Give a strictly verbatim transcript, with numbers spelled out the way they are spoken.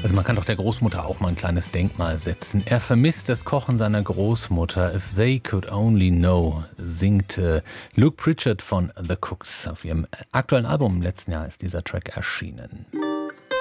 Also man kann doch der Großmutter auch mal ein kleines Denkmal setzen. Er vermisst das Kochen seiner Großmutter. If they could only know, singt äh, Luke Pritchard von The Cooks. Auf ihrem aktuellen Album im letzten Jahr ist dieser Track erschienen.